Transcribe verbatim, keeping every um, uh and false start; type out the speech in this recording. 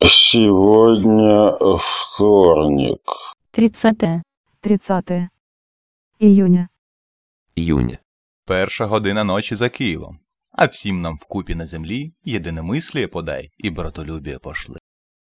Сегодня вторник. тридцатое. тридцатое июня. Июня. Перша година ночі за Києвом. А всім нам вкупі на землі єдиномисліє подай і братолюбіє пошли.